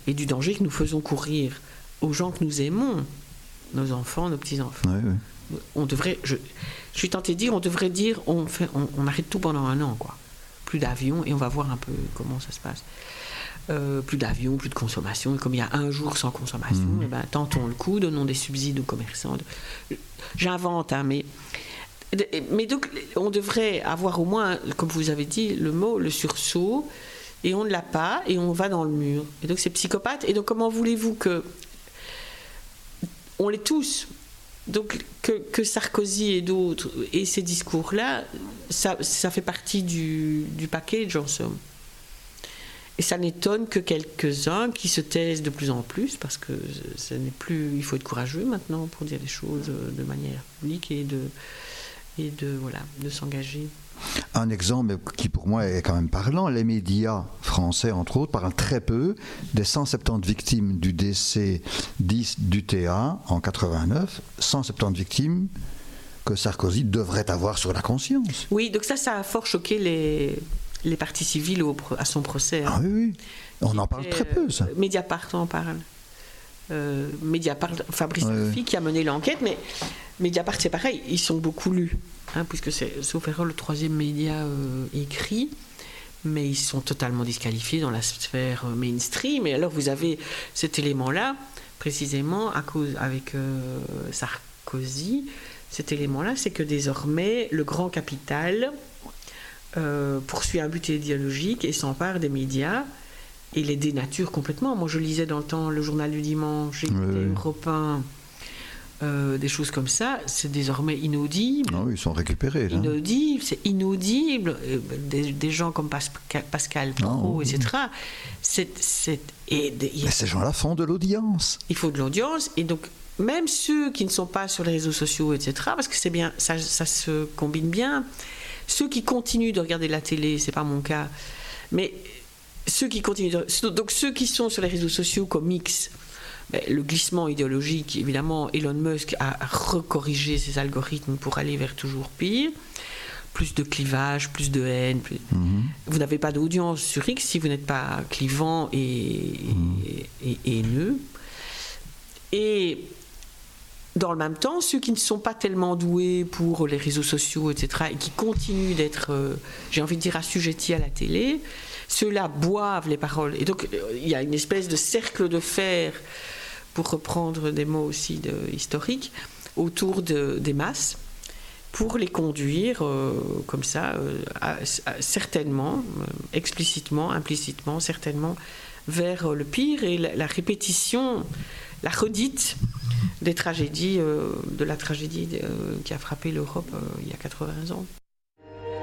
et du danger que nous faisons courir aux gens que nous aimons, nos enfants, nos petits-enfants. Oui. On devrait, je suis tentée de dire, on devrait dire, on arrête tout pendant 1 an, quoi. Plus d'avions, et on va voir un peu comment ça se passe. Plus d'avions, plus de consommation. Et comme il y a 1 jour sans consommation, eh ben, tentons le coup, donnons des subsides aux commerçants. J'invente, hein, mais donc on devrait avoir au moins, comme vous avez dit, le sursaut, et on ne l'a pas, et on va dans le mur. Et donc c'est psychopathe. Et donc comment voulez-vous que... On l'est tous. Donc que Sarkozy et d'autres et ces discours-là, ça fait partie du package en somme. Et ça n'étonne que quelques-uns qui se taisent de plus en plus, parce que ce n'est plus, il faut être courageux maintenant pour dire les choses de manière publique et de s'engager. Un exemple qui pour moi est quand même parlant, les médias français entre autres parlent très peu des 170 victimes du décès d'UTA en 89, 170 victimes que Sarkozy devrait avoir sur la conscience. Oui, donc ça a fort choqué les parties civiles à son procès. Hein. Ah oui, on en parle très peu, ça. Mediapart en parle. Mediapart, Fabrice Arfi qui a mené l'enquête, mais Mediapart c'est pareil, ils sont beaucoup lus, hein, puisque c'est, sauf erreur, le 3e média écrit, mais ils sont totalement disqualifiés dans la sphère mainstream. Et alors vous avez cet élément-là, précisément à cause avec Sarkozy, cet élément-là, c'est que désormais le grand capital poursuit un but idéologique et s'empare des médias et les dénature complètement. Moi je lisais dans le temps le journal du dimanche, j'écoutais Europe 1, des choses comme ça, c'est désormais inaudible. Non, ils sont récupérés là. Inaudible, c'est inaudible. Des gens comme Pascal Pro, etc. Mais ces gens-là font de l'audience. Il faut de l'audience, et donc même ceux qui ne sont pas sur les réseaux sociaux, etc., parce que c'est bien, ça se combine bien. Ceux qui continuent de regarder la télé, c'est pas mon cas, mais ceux qui continuent donc ceux qui sont sur les réseaux sociaux comme X, le glissement idéologique, évidemment, Elon Musk a recorrigé ses algorithmes pour aller vers toujours pire, plus de clivage, plus de haine. Vous n'avez pas d'audience sur X si vous n'êtes pas clivant et haineux. Et dans le même temps, ceux qui ne sont pas tellement doués pour les réseaux sociaux, etc., et qui continuent d'être, j'ai envie de dire, assujettis à la télé, ceux-là boivent les paroles. Et donc, il y a une espèce de cercle de fer, pour reprendre des mots aussi historiques, autour des masses, pour les conduire comme ça, certainement, explicitement, implicitement, certainement, vers le pire et la répétition, la redite des tragédies, de la tragédie qui a frappé l'Europe il y a 80 ans.